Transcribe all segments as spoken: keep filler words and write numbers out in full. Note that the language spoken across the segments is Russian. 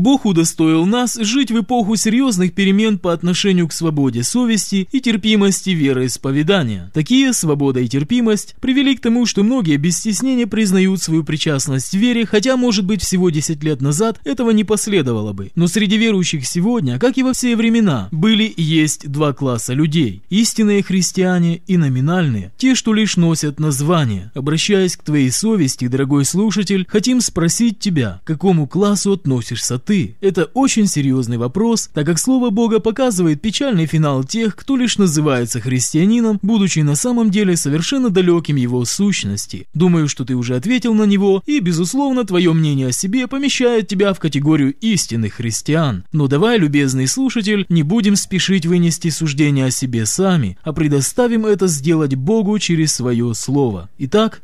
Бог удостоил нас жить в эпоху серьезных перемен по отношению к свободе совести и терпимости вероисповедания. Такие свобода и терпимость привели к тому, что многие без стеснения признают свою причастность к вере, хотя, может быть, всего десять лет назад этого не последовало бы. Но среди верующих сегодня, как и во все времена, были и есть два класса людей: истинные христиане и номинальные, те, что лишь носят название. Обращаясь к твоей совести, дорогой слушатель, хотим спросить тебя, к какому классу относишься ты? Это очень серьезный вопрос, так как Слово Бога показывает печальный финал тех, кто лишь называется христианином, будучи на самом деле совершенно далеким его сущности. Думаю, что ты уже ответил на него, и, безусловно, твое мнение о себе помещает тебя в категорию истинных христиан. Но давай, любезный слушатель, не будем спешить вынести суждение о себе сами, а предоставим это сделать Богу через свое Слово. Итак,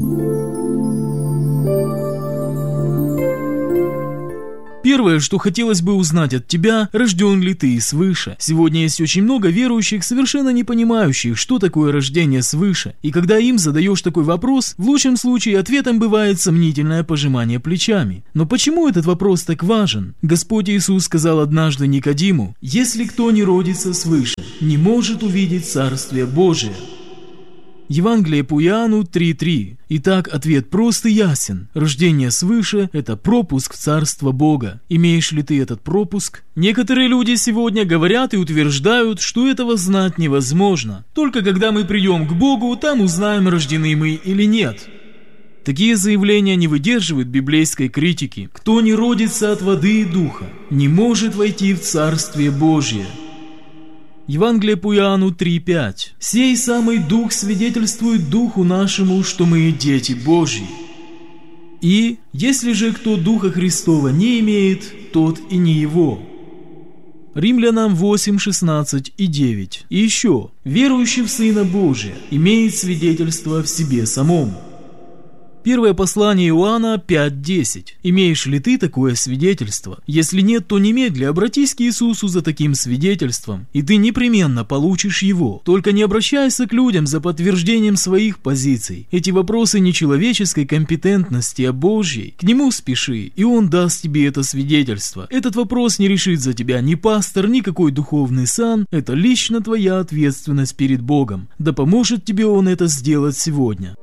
первое, что хотелось бы узнать от тебя, рожден ли ты свыше. Сегодня есть очень много верующих, совершенно не понимающих, что такое рождение свыше. И когда им задаешь такой вопрос, в лучшем случае ответом бывает сомнительное пожимание плечами. Но почему этот вопрос так важен? Господь Иисус сказал однажды Никодиму: «Если кто не родится свыше, не может увидеть Царствие Божие». Евангелие по Иоанну три три. Итак, ответ прост и ясен. Рождение свыше – это пропуск в Царство Бога. Имеешь ли ты этот пропуск? Некоторые люди сегодня говорят и утверждают, что этого знать невозможно. Только когда мы придем к Богу, там узнаем, рождены мы или нет. Такие заявления не выдерживают библейской критики. Кто не родится от воды и духа, не может войти в Царствие Божье. Евангелие по Иоанну три пять. «Сей самый Дух свидетельствует Духу нашему, что мы дети Божьи. И, если же кто Духа Христова не имеет, тот и не его». Римлянам восемь шестнадцать и девять. И еще, верующий в Сына Божия имеет свидетельство в себе самом. Первое послание Иоанна пять десять. Имеешь ли ты такое свидетельство? Если нет, то немедля обратись к Иисусу за таким свидетельством, и ты непременно получишь его. Только не обращайся к людям за подтверждением своих позиций. Эти вопросы не человеческой компетентности, а Божьей. К нему спеши, и он даст тебе это свидетельство. Этот вопрос не решит за тебя ни пастор, ни какой духовный сан. Это лично твоя ответственность перед Богом. Да поможет тебе он это сделать сегодня.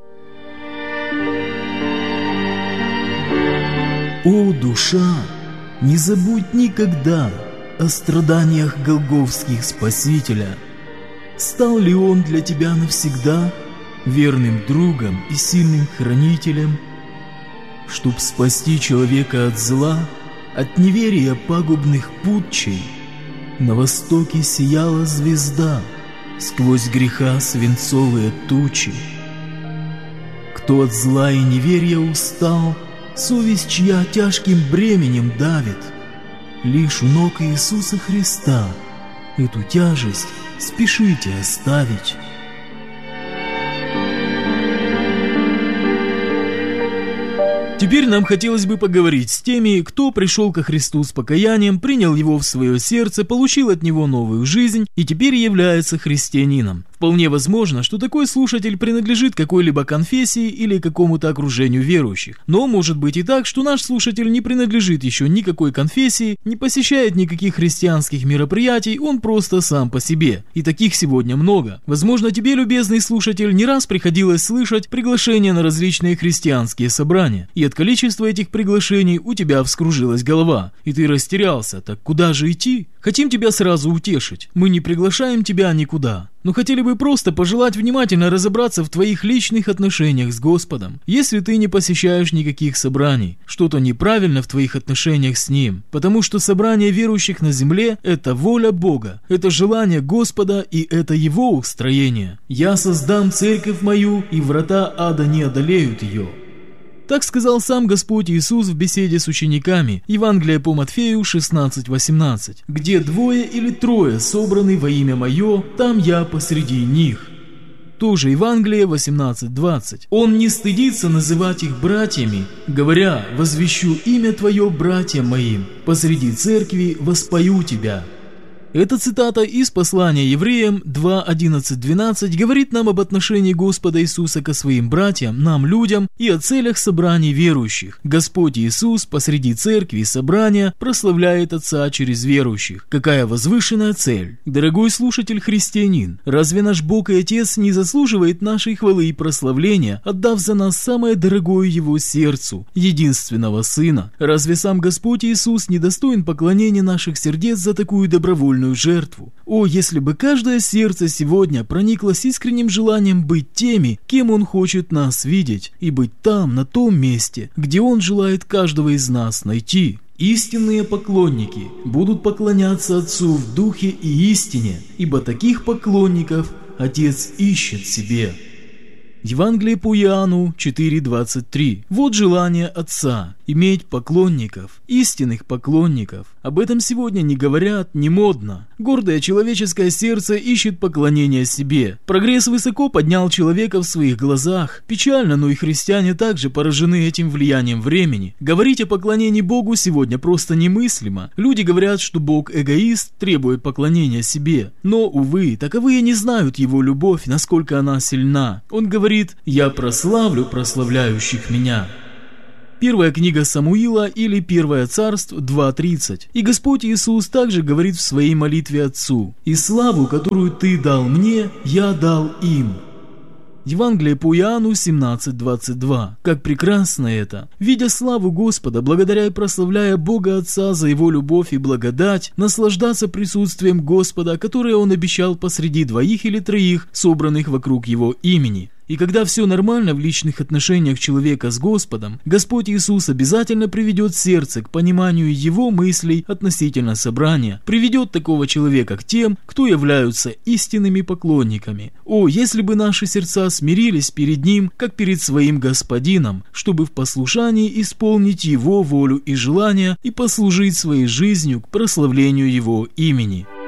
О, душа, не забудь никогда о страданиях голгофских Спасителя. Стал ли он для тебя навсегда верным другом и сильным хранителем? Чтоб спасти человека от зла, от неверия пагубных путчей, на востоке сияла звезда сквозь греха свинцовые тучи. Кто от зла и неверия устал, совесть чья тяжким бременем давит, лишь у ног Иисуса Христа эту тяжесть спешите оставить. Теперь нам хотелось бы поговорить с теми, кто пришел ко Христу с покаянием, принял Его в свое сердце, получил от Него новую жизнь и теперь является христианином. Вполне возможно, что такой слушатель принадлежит какой-либо конфессии или какому-то окружению верующих. Но может быть и так, что наш слушатель не принадлежит еще никакой конфессии, не посещает никаких христианских мероприятий, он просто сам по себе. И таких сегодня много. Возможно, тебе, любезный слушатель, не раз приходилось слышать приглашения на различные христианские собрания. И от количества этих приглашений у тебя вскружилась голова, и ты растерялся. Так куда же идти? Хотим тебя сразу утешить. Мы не приглашаем тебя никуда, но хотели бы просто пожелать внимательно разобраться в твоих личных отношениях с Господом. Если ты не посещаешь никаких собраний, что-то неправильно в твоих отношениях с Ним, потому что собрание верующих на земле – это воля Бога, это желание Господа и это Его устроение. «Я создам церковь мою, и врата ада не одолеют ее». Так сказал сам Господь Иисус в беседе с учениками. Евангелие по Матфею шестнадцать восемнадцать. «Где двое или трое собраны во имя Мое, там Я посреди них». Тоже Евангелие восемнадцать двадцать. «Он не стыдится называть их братьями, говоря: возвещу имя Твое братьям моим, посреди церкви воспою Тебя». Эта цитата из послания евреям два одиннадцать двенадцать говорит нам об отношении Господа Иисуса ко своим братьям, нам, людям, и о целях собраний верующих. Господь Иисус посреди церкви и собрания прославляет Отца через верующих. Какая возвышенная цель! Дорогой слушатель-христианин, разве наш Бог и Отец не заслуживает нашей хвалы и прославления, отдав за нас самое дорогое Его сердцу, единственного Сына? Разве сам Господь Иисус не достоин поклонения наших сердец за такую добровольную жертву? О, если бы каждое сердце сегодня прониклось искренним желанием быть теми, кем Он хочет нас видеть, и быть там, на том месте, где Он желает каждого из нас найти. Истинные поклонники будут поклоняться Отцу в духе и истине, ибо таких поклонников Отец ищет себе. Евангелие по Иоанну четыре двадцать три. Вот желание Отца – иметь поклонников, истинных поклонников. Об этом сегодня не говорят, не модно. Гордое человеческое сердце ищет поклонения себе. Прогресс высоко поднял человека в своих глазах. Печально, но и христиане также поражены этим влиянием времени. Говорить о поклонении Богу сегодня просто немыслимо. Люди говорят, что Бог эгоист, требует поклонения себе. Но, увы, таковые не знают Его любовь, насколько она сильна. Он говорит: «Я прославлю прославляющих меня». Первая книга Самуила или Первое царство два тридцать. И Господь Иисус также говорит в своей молитве Отцу: «И славу, которую Ты дал мне, я дал им». Евангелие по Иоанну семнадцать двадцать два. Как прекрасно это! Видя славу Господа, благодаря и прославляя Бога Отца за Его любовь и благодать, наслаждаться присутствием Господа, которое Он обещал посреди двоих или троих, собранных вокруг Его имени. И когда все нормально в личных отношениях человека с Господом, Господь Иисус обязательно приведет сердце к пониманию Его мыслей относительно собрания, приведет такого человека к тем, кто являются истинными поклонниками. О, если бы наши сердца смирились перед Ним, как перед своим Господином, чтобы в послушании исполнить Его волю и желания и послужить своей жизнью к прославлению Его имени.